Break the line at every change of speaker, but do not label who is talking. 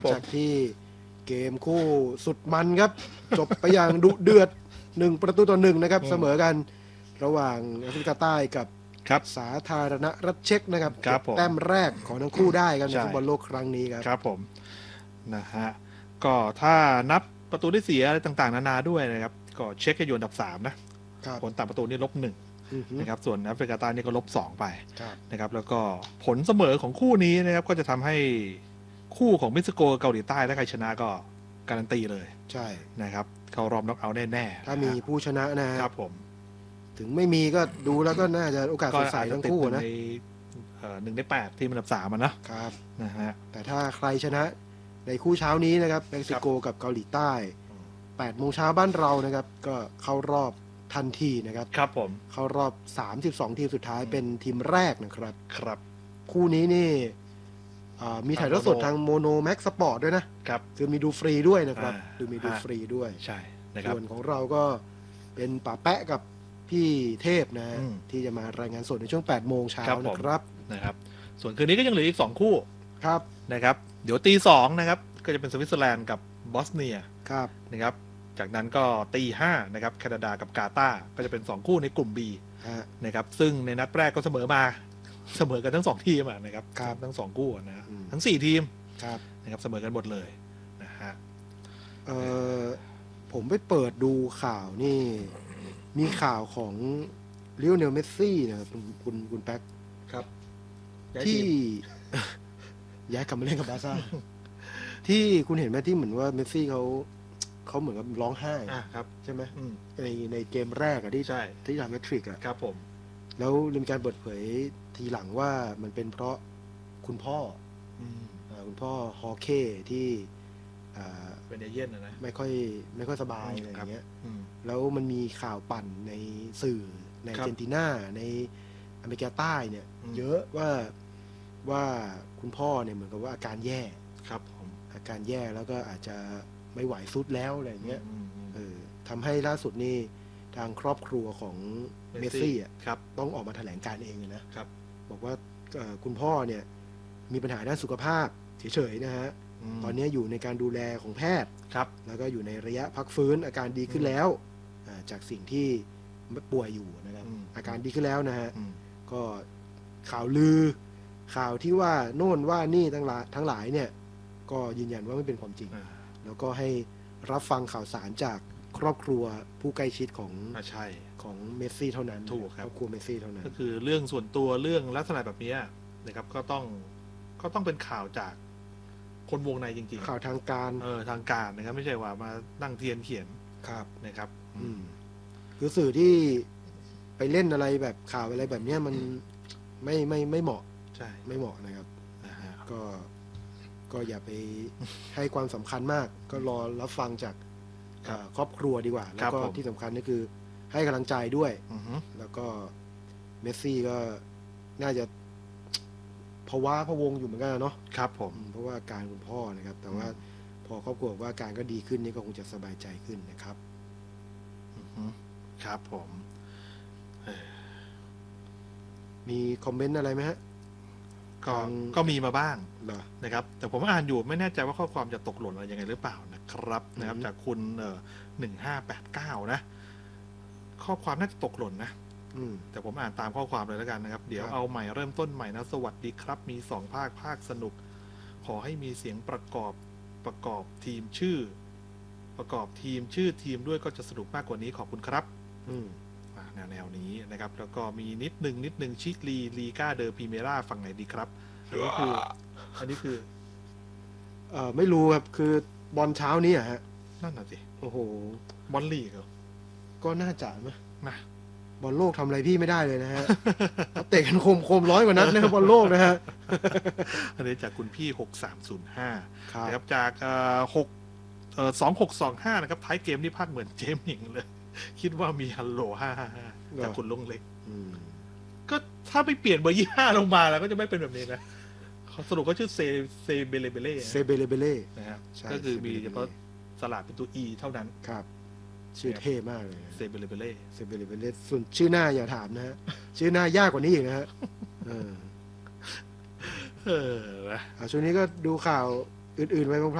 จากที่เกมคู่สุดมันครับจบไปอย่างดุเดือด1-1นะครับเสมอกันระหว่างแอฟริกาใต้กับสาธารณรัฐเช็กนะครับเก็บแต้มแรกของทั้งคู่ได้ครับในฟุตบอลโลกครั้งนี้ครับ
ครับผมนะฮะก็ถ้านับประตูได้เสียอะไรต่างๆนานาด้วยนะครับก็เช็กก็อยู่อันดับ3นะผลต่างประตูนี่-1นะครับส่วนแอฟริกาใต้นี่ก็-2ไปนะครับแล้วก็ผลเสมอของคู่นี้นะครับก็จะทำให้คู่ของเม็กซิโกเกาหลีใต้ถ้าใครชนะก็การันตีเลย
ใช่
นะครับเข้ารอบน็อกเอาท์แน่ๆ
ถ้ามีผู้ชนะนะครับ
ผม
ถึงไม่มีก็ดูแล้วก็น่าจะโอกาสสดใสทั้งคู่นะ
1 ใน 8ทีมอันดับ3นะครับนะฮะ
แต่ถ้าใครชนะในคู่เช้านี้นะครับเม็กซิโกกับเกาหลีใต้8 โมงเช้าบ้านเรานะครับก็เข้ารอบทันทีนะครับ
ครับผม
เข้ารอบ32ทีมสุดท้ายเป็นทีมแรกนะครับ
ครับ
คู่นี้นี่มีถ่ายทอดสดทางโมโนแม็กสปอร์ตด้วยนะครับคือมีดูฟรีด้วยนะครับมีดูฟรีด้วย
ใช่นะครับ
ส่วนของเราก็เป็นป่าแปะกับพี่เทพนะที่จะมารายงานสดในช่วง8 โมงเช้า
นะครับส่วนคืนนี้ก็ยังเหลืออีก2คู่
ครับ
นะครับเดี๋ยวตี 2นะครับก็จะเป็นสวิตเซอร์แลนด์กับบอสเนีย
ครับ
นะครับจากนั้นก็ตี 5นะครับแคนาดากับกาตาร์ก็จะเป็น2คู่ในกลุ่ม B นะครับซึ่งในนัดแรกก็เสมอกันทั้ง2ทีมนะครับทั้ง2คู่นะทั้ง4ทีมนะครับเสมอกันหมดเลยนะฮะ
ผมไปเปิดดูข่าวนี่มีข่าวของลิโอเนลเมสซี่นะครับคุณแป๊ก
ครับ
ที่ย้ายกลับมาเล่นกับบาร์ซ่าที่คุณเห็นไหมที่เหมือนว่าเมสซี่เขาเหมือนกับร้องไห้
ครับ
ใช่ไหมในเกมแรกที่ทำแมทริก
ครับผม
แล้วมีการเปิดเผยทีหลังว่ามันเป็นเพราะคุณพ่อฮอเคที่
เป็นเอเย่นนะ
ไม่ค่อยสบายอะไรอย่างเงี้ยแล้วมันมีข่าวปั่นในสื่อในอาร์เจนตินาในอเมริกาใต้เนี่ยเยอะว่าคุณพ่อเนี่ยเหมือนกับว่าอาการแย่
ครับผม
อาการแย่แล้วก็อาจจะไม่ไหวสุดแล้วอะไรอย่างเงี้ยทำให้ล่าสุดนี่ทางครอบครัวของเมสซี่ต้องออกมาแถลงการเองนะครับบอกว่าคุณพ่อเนี่ยมีปัญหาด้านสุขภาพเฉยๆนะฮะตอนนี้อยู่ในการดูแลของแพทย์แล้วก็อยู่ในระยะพักฟื้นอาการดีขึ้นแล้วจากสิ่งที่ป่วยอยู่นะครับอาการดีขึ้นแล้วนะฮะก็ข่าวลือข่าวที่ว่าโน่นว่านี่ทั้งหลายเนี่ยก็ยืนยันว่าไม่เป็นความจริงแล้วก็ให้รับฟังข่าวสารจากครอบครัวผู้ใกล้ชิดของเมสซี่เท่านั้น
ถูกครับ
ครอบครัวเมสซี่เท่านั้น
ก็คือเรื่องส่วนตัวเรื่องลักษณะแบบนี้นะครับก็ต้องเป็นข่าวจากคนวงในจริง
ๆข่าวทางการ
นะครับไม่ใช่ว่ามานั่งเทียนเขียนนะครับ
คือสื่อที่ไปเล่นอะไรแบบข่าวอะไรแบบนี้มันไม่เหมาะไม่เหมาะนะครับก็อย่าไปให้ความสำคัญมากก็รอรับฟังจากครอบครัวดีกว่าแล้วก็ที่สำคัญก็คือให้กำลังใจด้วยแล้วก็เมสซี่ก็น่าจะพะวงอยู่เหมือนกันเนาะ
ครับผม
เพราะว่าการคุณพ่อนะครับแต่ว่าพอครอบครัวว่าการก็ดีขึ้นนี่ก็คงจะสบายใจขึ้นนะครับ
ครับผม
มีคอมเมนต์อะไรไหมฮะ
ก็มีมาบ้างนะครับแต่ผมอ่านอยู่ไม่แน่ใจว่าข้อความจะตกหล่นอะไรยังไงหรือเปล่านะครับจากคุณ1589นะข้อความน่าจะตกหล่นนะแต่ผมอ่านตามข้อความเลยแล้วกันนะครับเดี๋ยวเอาใหม่เริ่มต้นใหม่นะสวัสดีครับมี2ภาคสนุกขอให้มีเสียงประกอบทีมชื่อทีมด้วยก็จะสนุกมากกว่านี้ขอบคุณครับแนวนี้นะครับแล้วก็มีนิดหนึ่งชิลีกาเดอร์พรีเมร่าฝั่งไหนดีครับอันนี้คือ
ไม่รู้ครับคือบอลเช้านี้ฮะ
นั่นน่ะสิ
โอ้โห
บอลลีกเหรอ
ก็น่าจะมั้ย
นะ
บอลโลกทำอะไรพี่ไม่ได้เลยนะฮะเตะกันคม100 กว่านัดนะครับบอลโลกนะฮะ
อันนี้จากคุณพี่6305นะครับจาก2625นะครับท้ายเกมนี่พากเหมือนเจมส์หนิงเลยคิดว่ามีฮัลโหล555จากคุณลุงเล็กก็ถ้าไปเปลี่ยนเบอร์25ลงมาแล้วก็จะไม่เป็นแบบนี้นะสรุปก็ชื่อเซเบเลเบเล่นะครับก็คือมีเฉพาะสลับเป็นตัว E เท่านั้น
ครับชื่อเท่มากเลย
เซเบเลเบเล่
ส่วนชื่อหน้าอย่าถามนะฮะชื่อหน้ายากกว่านี้อีกนะฮะช่วงนี้ก็ดูข่าวอื่นๆไปพลาง